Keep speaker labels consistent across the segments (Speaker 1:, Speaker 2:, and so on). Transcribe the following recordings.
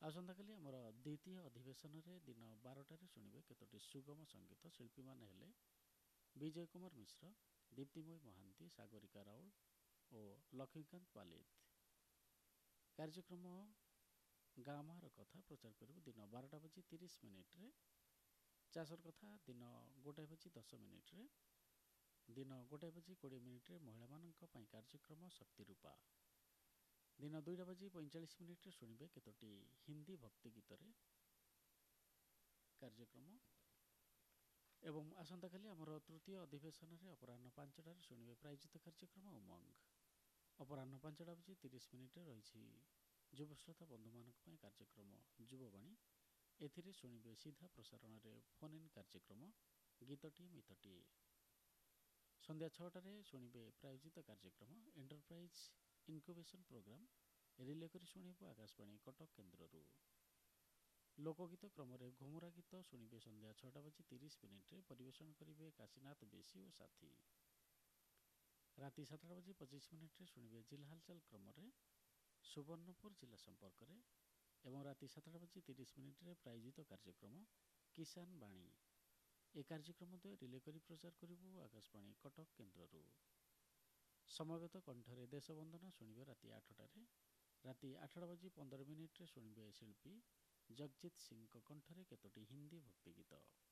Speaker 1: ଆସନ୍ତାକାଲି ଆମର ଦ୍ୱିତୀୟ ଅଧିବେଶନରେ ଦିନ 12ଟାରେ ଶୁଣିବେ କେତୋଟି ସୁଗମ ସଙ୍ଗୀତ ଶିଳ୍ପୀମାନେ ହେଲେ ବିଜୟ କୁମାର ମିଶ୍ର, ଦୀପ୍ତିମୟୀ ମହାନ୍ତି, ସାଗରିକା ରାଉଳ ଓ ଲକ୍ଷ୍ମୀକାନ୍ତ ପାଲିତ। କାର୍ଯ୍ୟକ୍ରମ ଗାଁ ମାର କଥା ପ୍ରଚାର କରିବୁ ଦିନ 12:30 ଚାଷର କଥା ଦିନ 1:10 ଦିନ 1:20 ମହିଳାମାନଙ୍କ ପାଇଁ କାର୍ଯ୍ୟକ୍ରମ ଶକ୍ତିରୂପା। ଦିନ 2:45 ଶୁଣିବେ କେତୋଟି ହିନ୍ଦୀ ଭକ୍ତି ଗୀତରେ କାର୍ଯ୍ୟକ୍ରମ ଏବଂ ଆସନ୍ତାକାଲି ଆମର ତୃତୀୟ ଅଧିବେଶନରେ ଅପରାହ୍ନ 5ଟାରେ ଶୁଣିବେ ପ୍ରାୟୋଜିତ କାର୍ଯ୍ୟକ୍ରମ ଉମଙ୍ଗ। ଅପରାହ୍ନ 5:30 ରହିଛି ଯୁବଶ୍ରୋତା ବନ୍ଧୁମାନଙ୍କ ପାଇଁ କାର୍ଯ୍ୟକ୍ରମ ଯୁବବାଣୀ। ଏଥିରେ ଶୁଣିବେ ସିଧା ପ୍ରସାରଣରେ ଫୋନ୍ ଇନ୍ କାର୍ଯ୍ୟକ୍ରମ ଗୀତଟିଏ ମିତଟିଏ। ସନ୍ଧ୍ୟା 6ଟାରେ ଶୁଣିବେ ପ୍ରାୟୋଜିତ କାର୍ଯ୍ୟକ୍ରମ ଏଣ୍ଟରପ୍ରାଇଜ୍ ଇନକ୍ୟୁବେସନ୍ ପ୍ରୋଗ୍ରାମ ରିଲେ କରି ଶୁଣିବୁ ଆକାଶବାଣୀ କଟକ କେନ୍ଦ୍ରରୁ। ଲୋକଗୀତ କ୍ରମରେ ଘୁମୁରା ଗୀତ ଶୁଣିବେ ସନ୍ଧ୍ୟା 6:30 ପରିବେଷଣ କରିବେ କାଶୀନାଥ ବେଶୀ ଓ ସାଥୀ। ରାତି 7:25 ଶୁଣିବେ ଜିଲ୍ଲା ହାଲଚାଲ କ୍ରମରେ ସୁବର୍ଣ୍ଣପୁର ଜିଲ୍ଲା ସମ୍ପର୍କରେ ଏବଂ ରାତି 7:30 ପ୍ରାୟୋଜିତ କାର୍ଯ୍ୟକ୍ରମ କିଷାନ ବାଣୀ। ଏ କାର୍ଯ୍ୟକ୍ରମ ଦ୍ୱୟ ରିଲେ କରି ପ୍ରଚାର କରିବୁ ଆକାଶବାଣୀ କଟକ କେନ୍ଦ୍ରରୁ। ସମବେତ କଣ୍ଠରେ ଦେଶବନ୍ଦନା ଶୁଣିବେ ରାତି 8ଟାରେ। ରାତି 8:15 ଶୁଣିବେ ଶିଳ୍ପୀ ଜଗଜିତ ସିଂଙ୍କ କଣ୍ଠରେ କେତୋଟି ହିନ୍ଦୀ ଭକ୍ତିଗୀତ।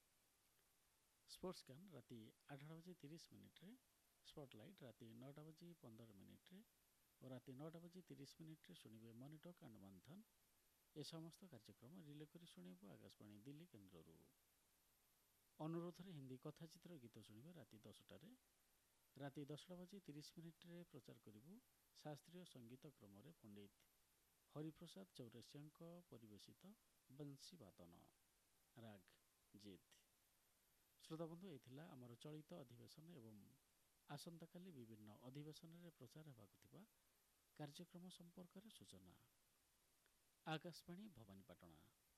Speaker 1: ସ୍ପୋର୍ଟସ ଗାନ ରାତି 8:30 ସ୍ପଟଲାଇଟ୍ ରାତି 9:15 ଓ ରାତି 9:30 ଶୁଣିବେ ମନି ଟକ୍ ଆଣ୍ଡ ମନ୍ଥନ। ଏ ସମସ୍ତ କାର୍ଯ୍ୟକ୍ରମ ରିଲେ କରି ଶୁଣିବୁ ଆକାଶବାଣୀ ଦିଲ୍ଲୀ କେନ୍ଦ୍ରରୁ। ଅନୁରୋଧରେ ହିନ୍ଦୀ କଥାଚିତ୍ର ଗୀତ ଶୁଣିବେ ରାତି 10ଟାରେ। ରାତି 10:30 ପ୍ରଚାର କରିବୁ ଶାସ୍ତ୍ରୀୟ ସଙ୍ଗୀତ କ୍ରମରେ ପଣ୍ଡିତ ହରିପ୍ରସାଦ ଚୌରସିଆଙ୍କ ପରିବେଶିତ ବଂଶୀ ବାଦନ ରାଗ ଜିତ୍। ଶ୍ରୋତାବନ୍ଧୁ, ଏ ଥିଲା ଆମର ଚଳିତ ଅଧିବେଶନ ଏବଂ ଆସନ୍ତାକାଲି ବିଭିନ୍ନ ଅଧିବେଶନରେ ପ୍ରଚାର ହେବାକୁ ଥିବା କାର୍ଯ୍ୟକ୍ରମ ସମ୍ପର୍କରେ ସୂଚନା। ଆକାଶବାଣୀ ଭବାନୀପାଟଣା।